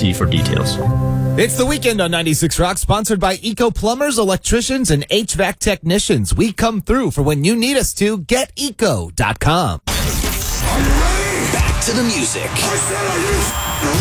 see for details. It's the weekend on 96 Rock, sponsored by Eco Plumbers, Electricians, and HVAC Technicians. We come through for when you need us to. GetEco.com. Back to the music.